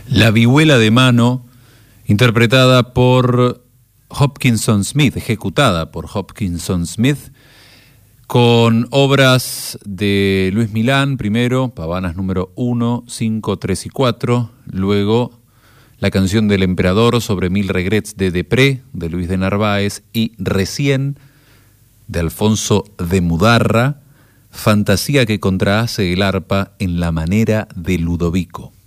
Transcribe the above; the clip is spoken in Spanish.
La vihuela de mano, interpretada por Hopkinson Smith, ejecutada por Hopkinson Smith, con obras de Luis Milán, primero, Pavanas número 1, 5, 3 y 4, luego La canción del emperador sobre 1000 regrets de Depré, de Luis de Narváez, y Recién, de Alfonso de Mudarra, fantasía que contrahace el arpa en la manera de Ludovico.